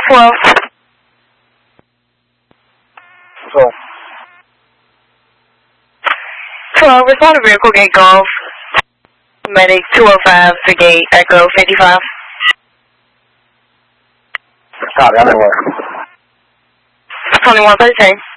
12. 12. 12, respond to vehicle gate Golf. Medic 205 to gate Echo 55. Copy, I'm at work. 2113.